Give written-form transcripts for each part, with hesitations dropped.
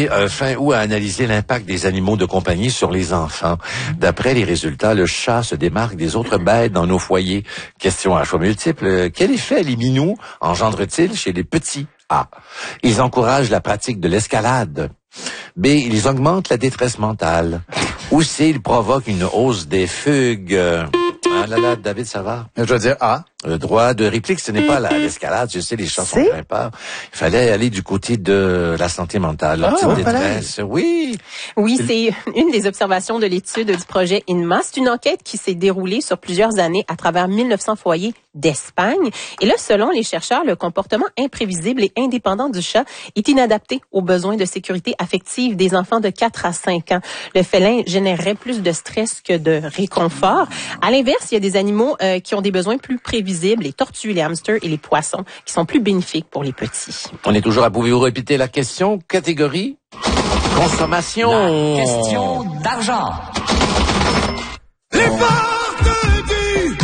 mis fin août à analyser l'impact des animaux de compagnie sur les enfants. D'après les résultats, le chat se démarque des autres bêtes dans nos foyers. Question à choix multiples. Quel effet les minous engendrent-ils chez les petits? A. Ils encouragent la pratique de l'escalade. B. Ils augmentent la détresse mentale. Ou C. Ils provoquent une hausse des fugues. Ah là là, David, ça va? Je dois dire A. Le droit de réplique, ce n'est pas l'escalade. Je sais, les chats sont grimpeurs. Il fallait aller du côté de la santé mentale. La petite détresse. Oui. Oui, c'est une des observations de l'étude du projet INMA. C'est une enquête qui s'est déroulée sur plusieurs années à travers 1900 foyers d'Espagne. Et là, selon les chercheurs, le comportement imprévisible et indépendant du chat est inadapté aux besoins de sécurité affective des enfants de 4 à 5 ans. Le félin générerait plus de stress que de réconfort. À l'inverse, il y a des animaux qui ont des besoins plus prévisibles, les tortues, les hamsters et les poissons, qui sont plus bénéfiques pour les petits. On est toujours à pouvez-vous répéter la question? Catégorie consommation. La question d'argent. Les portes du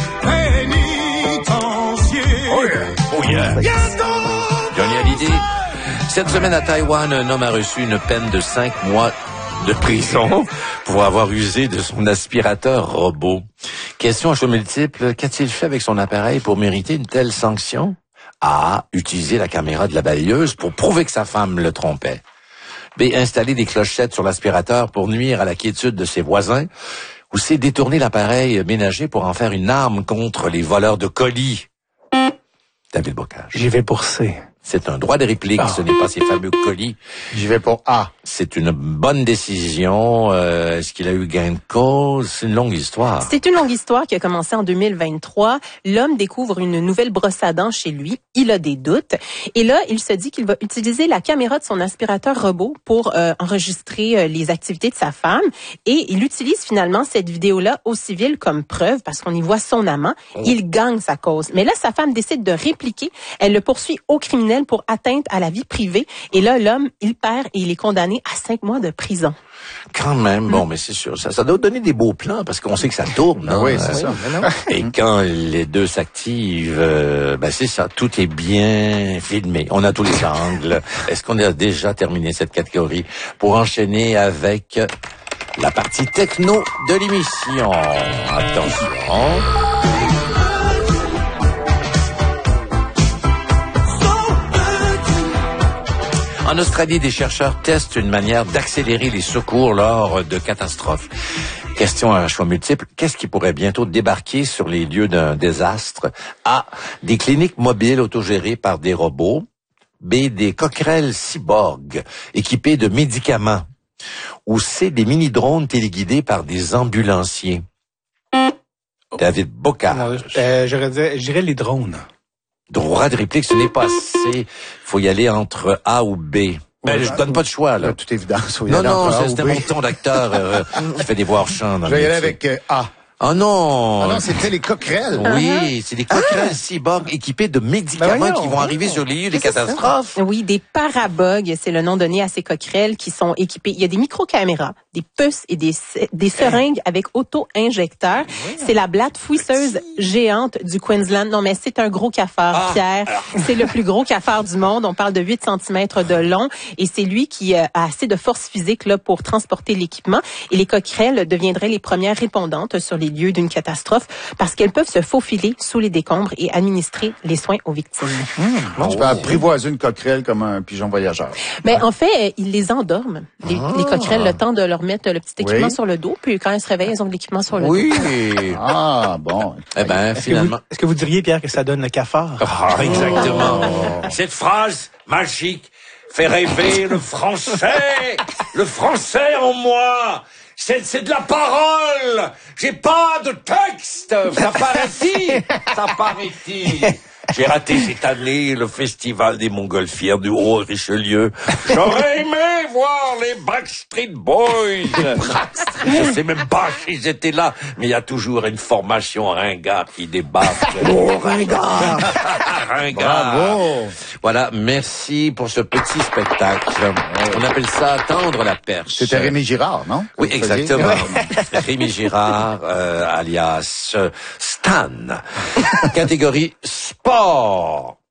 pénitencier. Oh yeah. Johnny Hallyday. Cette semaine à Taïwan, un homme a reçu une peine de 5 mois de prison pour avoir usé de son aspirateur robot. Question à choix multiple, qu'a-t-il fait avec son appareil pour mériter une telle sanction? A. Utiliser la caméra de la balayeuse pour prouver que sa femme le trompait. B. Installer des clochettes sur l'aspirateur pour nuire à la quiétude de ses voisins. Ou C. Détourner l'appareil ménager pour en faire une arme contre les voleurs de colis. David Bocage. J'y vais pour C. C'est un droit de réplique, ce n'est pas ces fameux colis. J'y vais pour A. C'est une bonne décision. Est-ce qu'il a eu gain de cause? C'est une longue histoire. C'est une longue histoire qui a commencé en 2023. L'homme découvre une nouvelle brosse à dents chez lui. Il a des doutes. Et là, il se dit qu'il va utiliser la caméra de son aspirateur robot pour enregistrer les activités de sa femme. Et il utilise finalement cette vidéo-là au civil comme preuve parce qu'on y voit son amant. Il gagne sa cause. Mais là, sa femme décide de répliquer. Elle le poursuit au criminel pour atteinte à la vie privée. Et là, l'homme, il perd et il est condamné à 5 mois de prison. Quand même, bon, mais c'est sûr, ça doit donner des beaux plans parce qu'on sait que ça tourne. Hein? Oui, c'est ça. Et quand les deux s'activent, c'est ça, tout est bien filmé. On a tous les angles. Est-ce qu'on a déjà terminé cette catégorie pour enchaîner avec la partie techno de l'émission? Attention. En Australie, des chercheurs testent une manière d'accélérer les secours lors de catastrophes. Question à choix multiple. Qu'est-ce qui pourrait bientôt débarquer sur les lieux d'un désastre? A. Des cliniques mobiles autogérées par des robots. B. Des coquerelles cyborgs équipées de médicaments. Ou C. Des mini-drones téléguidés par des ambulanciers. David Bocage. Je dirais les drones. Droit de réplique, ce n'est pas C. Faut y aller entre A ou B. Ben, je donne pas de choix, là. Toute évidence. Non, c'était mon ton d'acteur qui fait des voix hors champ. Je vais y aller avec A. Oh non! Ah non, c'était les coquerelles. Oui, c'est des coquerelles cyborgs équipés de médicaments qui vont arriver sur les lieux des catastrophes. Oui, des parabogues, c'est le nom donné à ces coquerelles qui sont équipées. Il y a des micro-caméras, des puces et des seringues avec auto-injecteurs. C'est la blatte fouisseuse géante du Queensland. Non, mais c'est un gros cafard, Pierre. C'est le plus gros cafard du monde. On parle de 8 cm de long et c'est lui qui a assez de force physique là pour transporter l'équipement. Et les coquerelles deviendraient les premières répondantes sur les lieux d'une catastrophe parce qu'elles peuvent se faufiler sous les décombres et administrer les soins aux victimes. Tu peux apprivoiser une coquerelle comme un pigeon voyageur. Mais en fait, ils les endorment, les coquerelles, le temps de leur mettre le petit équipement sur le dos, puis quand elles se réveillent, elles ont de l'équipement sur le dos. Oui. Ah, bon. Eh ben, finalement. Est-ce que vous diriez, Pierre, que ça donne le cafard? Ah, exactement. Cette phrase magique fait rêver le français en moi. C'est de la parole. J'ai pas de texte. Ça paraît-il. J'ai raté cette année le festival des Montgolfières du Haut-Richelieu. J'aurais aimé voir les Backstreet Boys. Je sais même pas s'ils étaient là, mais il y a toujours une formation ringard qui débarque. Oh, ringard! Ringard. Bravo! Voilà, merci pour ce petit spectacle. On appelle ça tendre la perche. C'était Rémi Girard, non? Oui, exactement. Rémi Girard, alias Stan. Catégorie sport.